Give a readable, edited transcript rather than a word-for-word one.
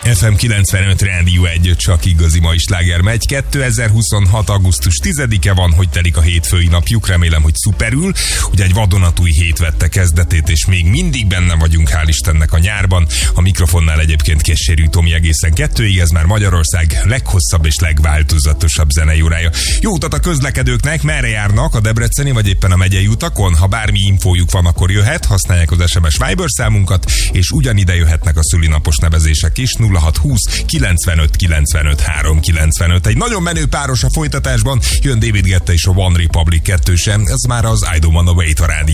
FM 95 Rádió 1, csak igazi mai sláger megy. 2026. augusztus 10-e van, hogy telik a hétfői napjuk. Remélem, hogy szuperül. Ugye egy vadonatúj hét vette kezdetét, és még mindig benne vagyunk, hál' Istennek, a nyárban. A mikrofonnál egyébként Kessérű Tomi egészen 2-ig. Ez már Magyarország leghosszabb és legváltozatosabb zenei órája. Jó utat a közlekedőknek, merre járnak a debreceni vagy éppen a megyei utakon? Ha bármi infójuk van, akkor jöhet, használják az SMS Viber számunkat, és ugyanide jöhetnek a szülinapos nevezések is. 0620 95 95 395. Egy nagyon menő páros a folytatásban, jön David Guetta és a One Republic 2-se, ez már az I Don't Wanna Wait a rádió.